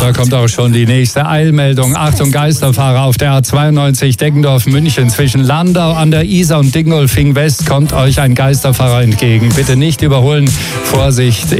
Da kommt auch schon die nächste Eilmeldung. Achtung, Geisterfahrer auf der A92 Deggendorf-München zwischen Landau an der Isar und Dingolfing West kommt euch ein Geisterfahrer entgegen. Bitte nicht überholen. Vorsicht